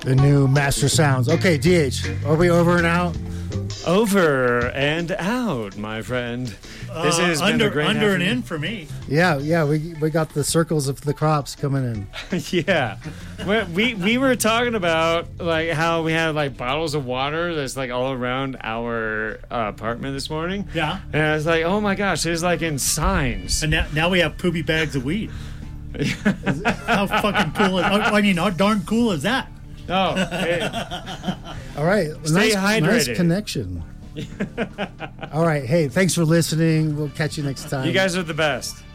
The new Master Sounds. Okay, DH, are we over and out? Over and out, my friend. This has been a great under and in for me. Yeah, we got the circles of the crops coming in. Yeah, we were talking about like how we had like bottles of water that's like all around our apartment this morning. Yeah, and I was like, oh my gosh, it's like in signs. And now we have poopy bags of weed. How fucking cool is? I mean, how darn cool is that? Oh, hey. All right. Stay hydrated. Nice connection. All right. Hey, thanks for listening. We'll catch you next time. You guys are the best.